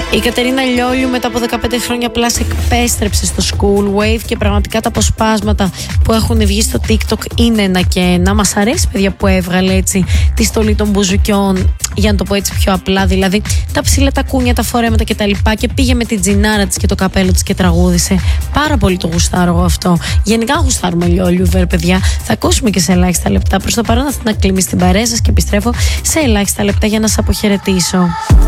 Η Κατερίνα Λιόλιου μετά από 15 χρόνια πλάς επέστρεψε στο School Wave και πραγματικά τα αποσπάσματα που έχουν βγει στο TikTok είναι ένα και ένα. Μας αρέσει, παιδιά, που έβγαλε έτσι τη στολή των μπουζουκιών, για να το πω έτσι πιο απλά, δηλαδή τα ψηλά τα κούνια, τα φορέματα κτλ. Και πήγε με την τζινάρα της και το καπέλο της και τραγούδισε. Πάρα πολύ το γουστάρω εγώ αυτό. Γενικά γουστάρουμε Λιόλιου, παιδιά. Θα ακούσουμε και σε ελάχιστα λεπτά. Προς το παρόν, αυτή να κλείνει στην παρέα σας και επιστρέφω σε ελάχιστα λεπτά για να σας αποχαιρετήσω.